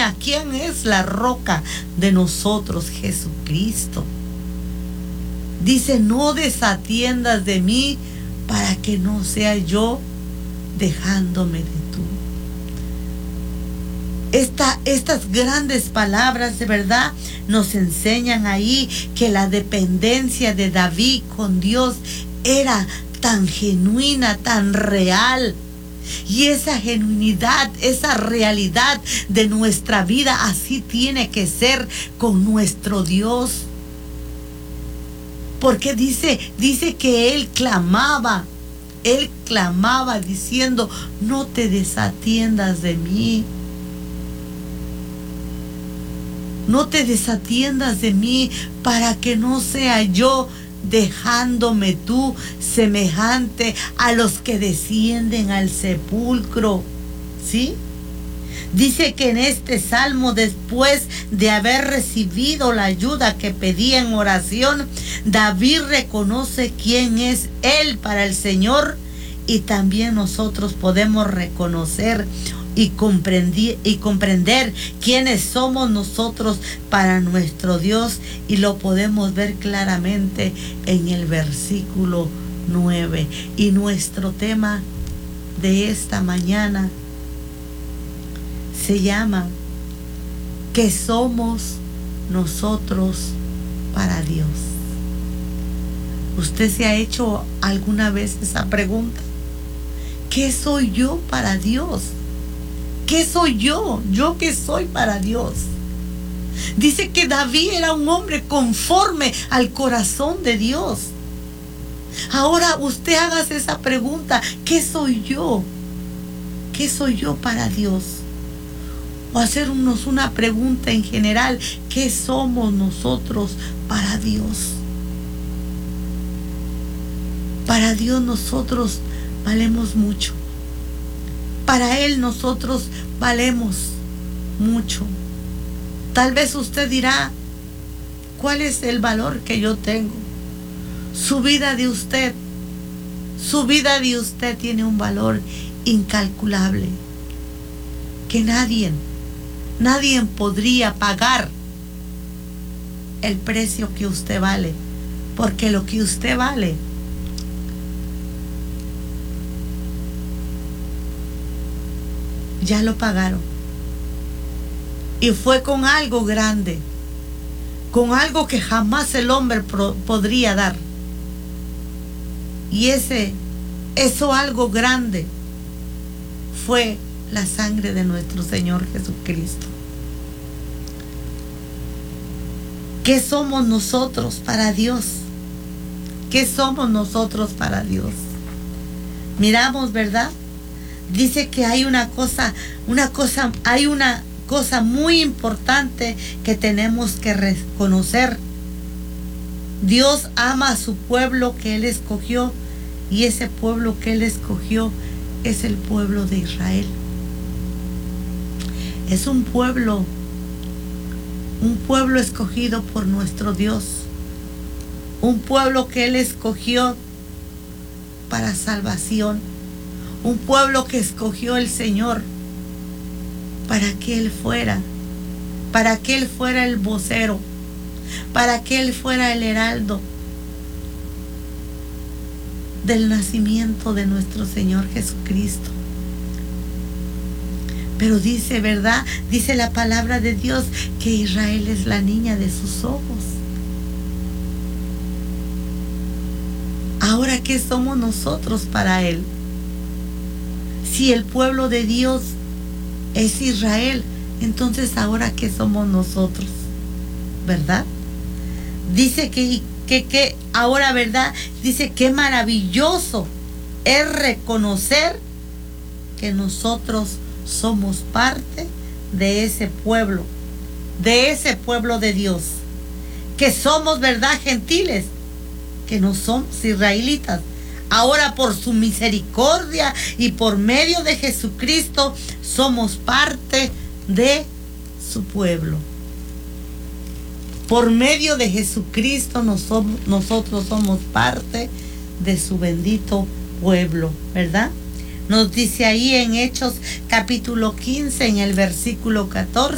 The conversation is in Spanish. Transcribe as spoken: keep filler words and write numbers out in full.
roca. ¿Quién es la roca de nosotros? Jesucristo. Dice, no desatiendas de mí para que no sea yo dejándome de tú. Esta, estas grandes palabras de verdad nos enseñan ahí que la dependencia de David con Dios era tan genuina, tan real. Y esa genuinidad, esa realidad de nuestra vida, así tiene que ser con nuestro Dios. Porque dice, dice que él clamaba, él clamaba diciendo, no te desatiendas de mí. No te desatiendas de mí para que no sea yo dejándome tú semejante a los que descienden al sepulcro. ¿Sí? Dice que en este salmo, después de haber recibido la ayuda que pedía en oración, David reconoce quién es él para el Señor, y también nosotros podemos reconocer y comprender, y comprender quiénes somos nosotros para nuestro Dios, y lo podemos ver claramente en el versículo nueve. Y nuestro tema de esta mañana se llama ¿qué somos nosotros para Dios? ¿Usted se ha hecho alguna vez esa pregunta? ¿Qué soy yo para Dios? ¿Qué soy yo? ¿Yo qué soy para Dios? Dice que David era un hombre conforme al corazón de Dios. Ahora usted hágase esa pregunta, ¿qué soy yo? ¿Qué soy yo para Dios? O hacernos una pregunta en general, ¿qué somos nosotros para Dios? Para Dios nosotros valemos mucho. Para Él nosotros valemos mucho. Tal vez usted dirá, ¿cuál es el valor que yo tengo? Su vida de usted, su vida de usted tiene un valor incalculable que nadie, nadie podría pagar el precio que usted vale, porque lo que usted vale ya lo pagaron. Y fue con algo grande, con algo que jamás el hombre pro, podría dar. Y ese, eso algo grande fue la sangre de nuestro Señor Jesucristo. ¿Qué somos nosotros para Dios? ¿Qué somos nosotros para Dios? Miramos, ¿verdad? Dice que hay una cosa, una cosa, hay una cosa muy importante que tenemos que reconocer. Dios ama a su pueblo que Él escogió, y ese pueblo que Él escogió es el pueblo de Israel. Es un pueblo, un pueblo escogido por nuestro Dios, un pueblo que Él escogió para salvación. Un pueblo que escogió el Señor para que Él fuera, para que Él fuera el vocero, para que Él fuera el heraldo del nacimiento de nuestro Señor Jesucristo. Pero dice, ¿verdad? Dice la palabra de Dios que Israel es la niña de sus ojos. Ahora, ¿qué somos nosotros para Él? Si el pueblo de Dios es Israel, entonces ahora ¿qué somos nosotros? ¿Verdad? Dice que, que, que ahora, ¿verdad? Dice que maravilloso es reconocer que nosotros somos parte de ese pueblo, de ese pueblo de Dios, que somos, ¿verdad?, gentiles, que no somos israelitas. Ahora, por su misericordia y por medio de Jesucristo, somos parte de su pueblo. Por medio de Jesucristo nos somos, nosotros somos parte de su bendito pueblo, ¿verdad? Nos dice ahí en Hechos capítulo quince, en el versículo catorce.